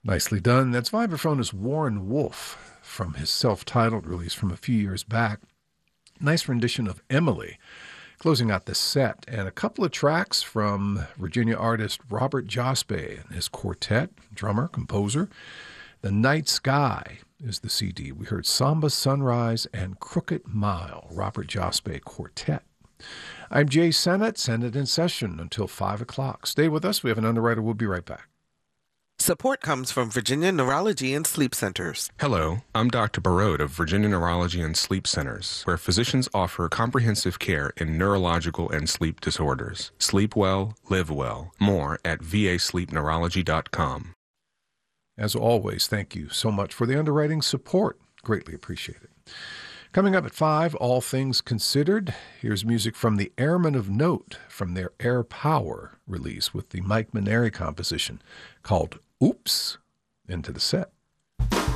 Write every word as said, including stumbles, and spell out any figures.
Nicely done. That's vibraphonist Warren Wolf from his self-titled release from a few years back. Nice rendition of Emily, closing out the set, and a couple of tracks from Virginia artist Robert Jospe and his quartet, drummer, composer. The Night Sky is the C D. We heard Samba Sunrise and Crooked Mile, Robert Jospe Quartet. I'm Jay Sennett, Sennett in session until five o'clock. Stay with us. We have an underwriter. We'll be right back. Support comes from Virginia Neurology and Sleep Centers. Hello, I'm Doctor Barode of Virginia Neurology and Sleep Centers, where physicians offer comprehensive care in neurological and sleep disorders. Sleep well, live well. More at v a sleep neurology dot com. As always, thank you so much for the underwriting support. Greatly appreciate it. Coming up at five, All Things Considered. Here's music from the Airmen of Note from their Air Power release with the Mike Maneri composition called Oops, into the set.